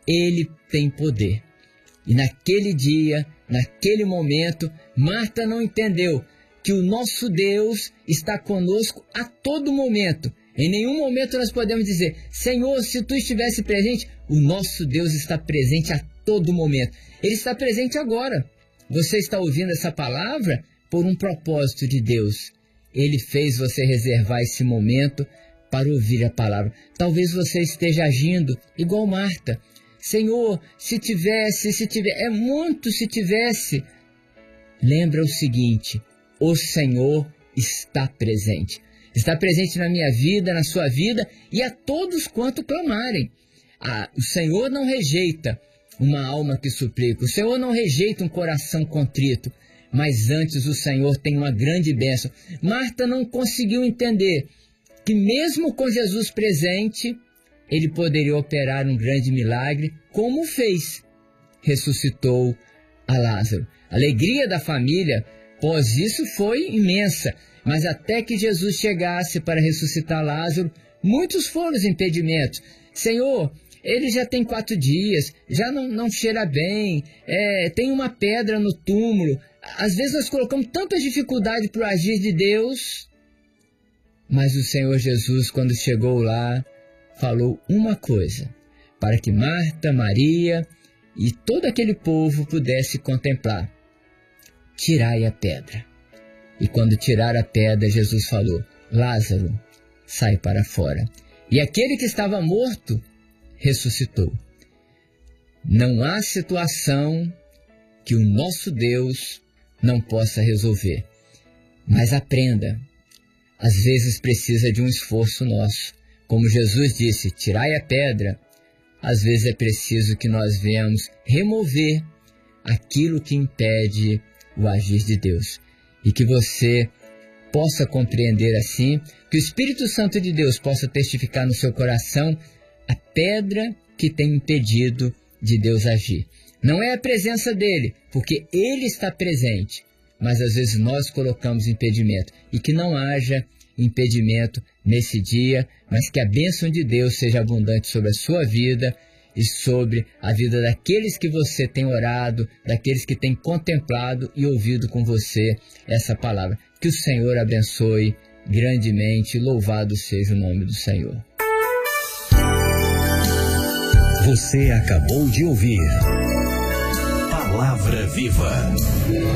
Ele tem poder. E naquele dia, naquele momento, Marta não entendeu que o nosso Deus está conosco a todo momento. Em nenhum momento nós podemos dizer: Senhor, se Tu estivesse presente. O nosso Deus está presente a todo momento. Ele está presente agora. Você está ouvindo essa palavra por um propósito de Deus. Ele fez você reservar esse momento para ouvir a palavra. Talvez você esteja agindo igual Marta. Senhor, se tivesse, é muito se tivesse. Lembra o seguinte: o Senhor está presente. Está presente na minha vida, na sua vida e a todos quanto clamarem. O Senhor não rejeita uma alma que suplica. O Senhor não rejeita um coração contrito. Mas antes o Senhor tem uma grande bênção. Marta não conseguiu entender que mesmo com Jesus presente, Ele poderia operar um grande milagre, como fez. Ressuscitou a Lázaro. A alegria da família após isso foi imensa, mas até que Jesus chegasse para ressuscitar Lázaro, muitos foram os impedimentos. Senhor, ele já tem 4 dias, já não cheira bem, tem uma pedra no túmulo. Às vezes nós colocamos tanta dificuldade para o agir de Deus, mas o Senhor Jesus, quando chegou lá, falou uma coisa, para que Marta, Maria e todo aquele povo pudesse contemplar: tirai a pedra. E quando tiraram a pedra, Jesus falou: Lázaro, sai para fora. E aquele que estava morto ressuscitou. Não há situação que o nosso Deus não possa resolver. Mas aprenda, às vezes precisa de um esforço nosso. Como Jesus disse: tirai a pedra. Às vezes é preciso que nós venhamos remover aquilo que impede o agir de Deus. E que você possa compreender assim, que o Espírito Santo de Deus possa testificar no seu coração a pedra que tem impedido de Deus agir. Não é a presença dele, porque ele está presente, mas às vezes nós colocamos impedimento. E que não haja impedimento nesse dia, mas que a bênção de Deus seja abundante sobre a sua vida e sobre a vida daqueles que você tem orado, daqueles que têm contemplado e ouvido com você essa palavra. Que o Senhor abençoe grandemente. Louvado seja o nome do Senhor. Você acabou de ouvir Palavra Viva.